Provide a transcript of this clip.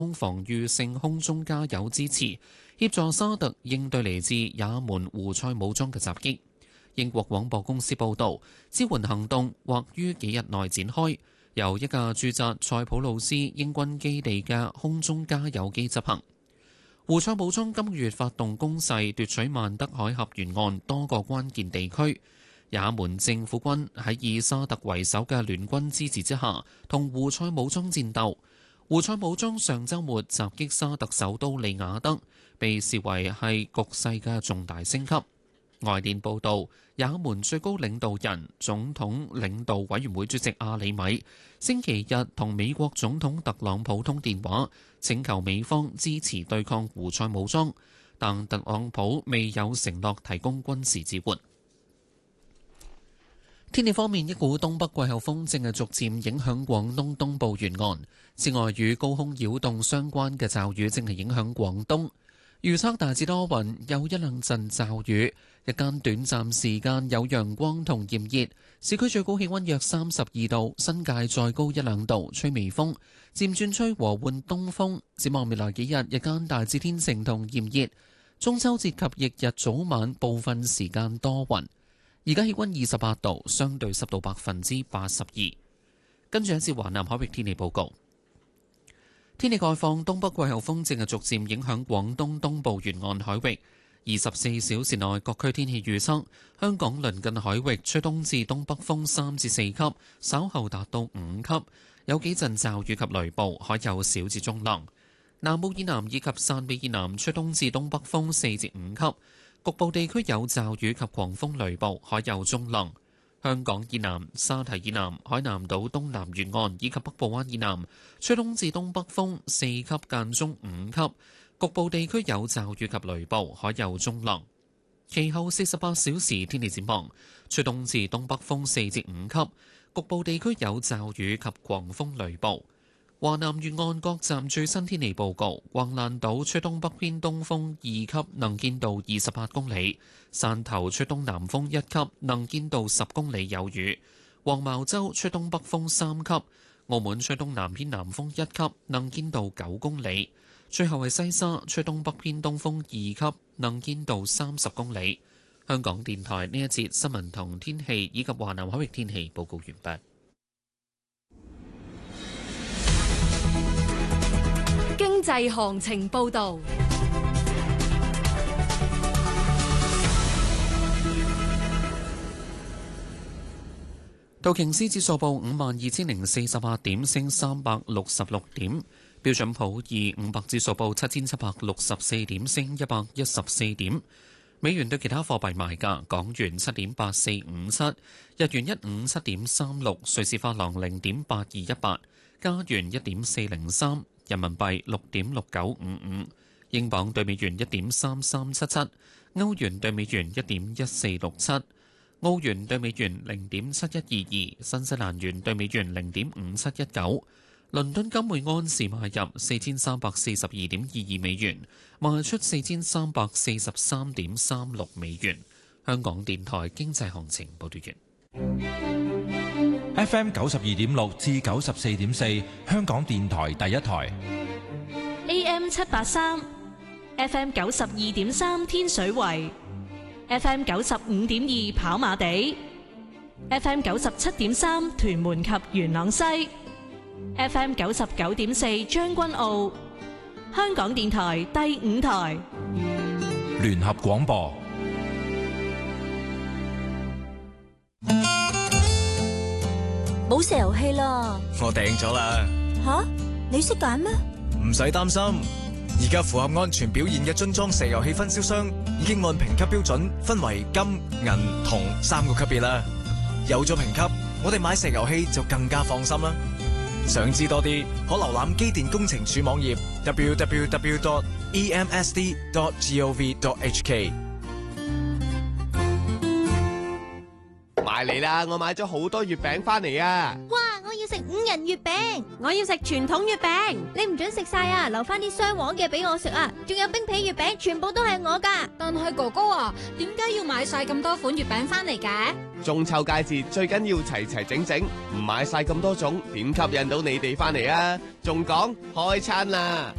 防禦性空中加油支持，協助沙特應對嚟自也門胡塞武裝嘅襲擊。英國廣播公司報導，支援行動或於幾日內展開，由一架駐紮塞浦路斯英軍基地嘅空中加油機執行。胡塞武裝今個月發動攻勢，奪取曼德海峽沿岸多個關鍵地區。也門政府軍喺以沙特為首嘅聯軍支持之下，同胡塞武裝戰鬥。胡塞武裝上週末襲擊沙特首都利雅得，被視為係局勢嘅重大升級。外電報導，也門最高領導人、總統領導委員會主席阿里米星期日同美國總統特朗普通電話，請求美方支持對抗胡塞武裝，但特朗普未有承諾提供軍事支援。天氣方面，一股東北季候風正係逐漸影響廣東東部沿岸，此外與高空擾動相關嘅驟雨正係影響廣東。預測大致多雲，有一兩陣驟雨，日間短暫時間有陽光同炎熱，市區最高氣溫約32度，新界再高一兩度，吹微風，漸轉吹和緩東風。展望未來幾日，日間大致天晴同炎熱，中秋節及翌日早晚部分時間多雲。而家氣溫28度，相對濕度82%。跟住一節華南海域天氣報告。天氣概況，東北季候風正係逐漸影響廣東東部沿岸海域。24小時內各區天氣預測：香港鄰近海域吹東至東北風3至4級，稍後達到5級，有幾陣驟雨及雷暴，海有小至中浪。南澳以南以及汕尾以南吹東至東北風4至5級。局部地區有驟雨及狂風雷暴，海有中浪。香港以南、沙堤以南、海南島東南沿岸以及北部灣以南，吹東至東北風4級間中5級，局部地區有驟雨及雷暴，海有中浪。其後48小時天氣展望，吹東至東北風4至5級，局部地區有驟雨及狂風雷暴。華南沿岸各站最新天氣報告：橫瀾島吹東北偏東風2級，能見度28公里；汕頭吹東南風1級，能見度10公里有雨；黃茅洲吹東北風3級；澳門吹東南偏南風1級，能見度9公里；最後係西沙吹東北偏東風2級，能見度30公里。香港電台呢一節新聞同天氣以及華南海域天氣報告完畢。 經濟行情報導， 道瓊斯指數報52,048點，升366點；標準普爾500指數報7,764點，升114點。美元對其他貨幣賣價：港元7.8457，日元157.36，瑞士法郎0.8218，加元1.403。人民幣6.6955，英鎊對美元1.3377，歐元對美元1.1467，澳元對美元0.7122，新西蘭元對美元0.5719。倫敦金每安士買入4342.22美元，賣出4343.36美元。香港電台經濟行情報道完。 FM 92.6至94.4，香港電台第一台。 AM 783 ，FM 92.3天水圍，FM 95.2跑馬地，FM 97.3屯門及元朗西，FM 99.4將軍澳。香港電台第五台聯合廣播。 冇石油氣啦！ 我訂咗啦。 吓，你識揀咩？ 唔使擔心，而家符合安全表現嘅樽裝石油氣分銷商已經按評級標準分為金、銀、銅3個級別啦。有咗評級，我哋買石油氣就更加放心啦。想知多啲，可瀏覽機電工程署網頁 www.emsd.gov.hk。 埋嚟啦！我買咗好多月餅翻嚟啊！ 哇！我要食5仁月餅， 我要食傳統月餅。 你唔准食晒啊！留翻啲雙黃嘅俾我食啊！仲有冰皮月餅，全部都係我噶。 但係哥哥啊，點解要買晒咁多款月餅翻嚟嘅？ 中秋佳節最緊要齊齊整整，唔買晒咁多種，點吸引到你哋翻嚟啊？仲講開餐啦！